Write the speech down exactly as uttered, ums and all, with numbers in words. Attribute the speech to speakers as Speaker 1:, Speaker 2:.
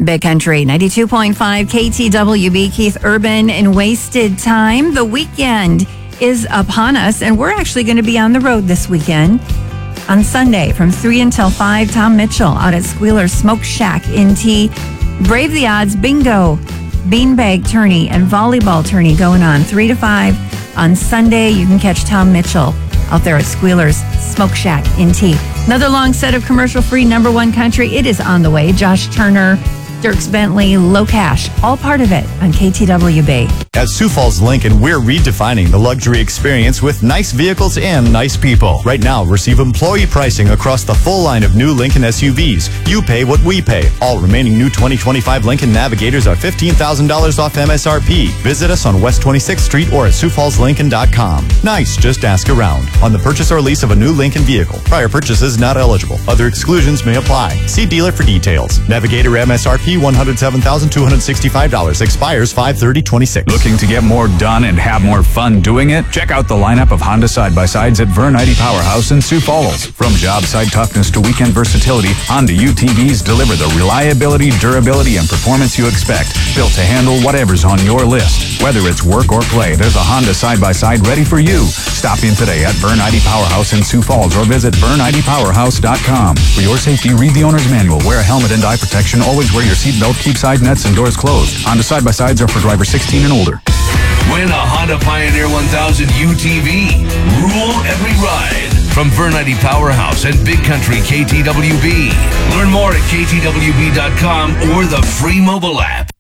Speaker 1: Big Country, ninety-two point five K T W B, Keith Urban and Wasted Time. The weekend is upon us, and we're actually going to be on the road this weekend. On Sunday from three until five, Tom Mitchell out at Squealer's Smoke Shack in T. Brave the Odds, bingo, beanbag tourney, and volleyball tourney going on three to five. On Sunday, you can catch Tom Mitchell out there at Squealer's Smoke Shack in T. Another long set of commercial-free number one country. It is on the way. Josh Turner, Dierks Bentley, Low Cash, all part of it on K T W B.
Speaker 2: At Sioux Falls Lincoln, we're redefining the luxury experience with nice vehicles and nice people. Right now, receive employee pricing across the full line of new Lincoln S U Vs. You pay what we pay. All remaining new twenty twenty-five Lincoln Navigators are fifteen thousand dollars off M S R P. Visit us on West twenty-sixth Street or at sioux falls lincoln dot com. Nice, just ask around. On the purchase or lease of a new Lincoln vehicle, prior purchases not eligible. Other exclusions may apply. See dealer for details. Navigator M S R P one hundred seven thousand two hundred sixty-five dollars. Expires five thirty twenty-six.
Speaker 3: Looking to get more done and have more fun doing it? Check out the lineup of Honda side-by-sides at Vern I D Powerhouse in Sioux Falls. From job site toughness to weekend versatility, Honda U T Vs deliver the reliability, durability, and performance you expect, built to handle whatever's on your list. Whether it's work or play, there's a Honda side-by-side ready for you. Stop in today at Vern I D Powerhouse in Sioux Falls or visit vern I D powerhouse dot com. For your safety, read the owner's manual. Wear a helmet and eye protection. Always wear your seatbelt. Keep side nets and doors closed. Honda side-by-sides are for drivers sixteen and older.
Speaker 4: Win a Honda Pioneer one thousand U T V. Rule every ride. From Vern I D Powerhouse and Big Country K T W B. Learn more at K T W B dot com or the free mobile app.